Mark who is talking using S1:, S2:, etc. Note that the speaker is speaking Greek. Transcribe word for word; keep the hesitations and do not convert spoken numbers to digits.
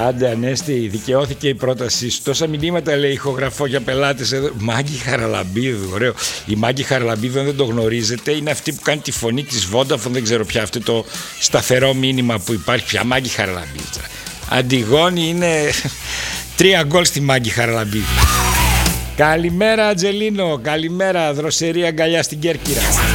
S1: Άντε Ανέστη, δικαιώθηκε η πρότασή σου. Τόσα μηνύματα λέει ηχογραφώ για πελάτες εδώ. Μάγκη Χαραλαμπίδου, ωραίο. Η Μάγκη Χαραλαμπίδου, αν δεν το γνωρίζετε, είναι αυτή που κάνει τη φωνή της Vodafone. Δεν ξέρω πια, αυτό το σταθερό μήνυμα που υπάρχει πια. Μάγκη Χαραλαμπίδου. Αντιγόνη είναι τρία γκολ στη Μάγκη Χαραλαμπίδου. Καλημέρα Ατζελίνο, καλημέρα, δροσερή αγκαλιά στην Κέρκυρα.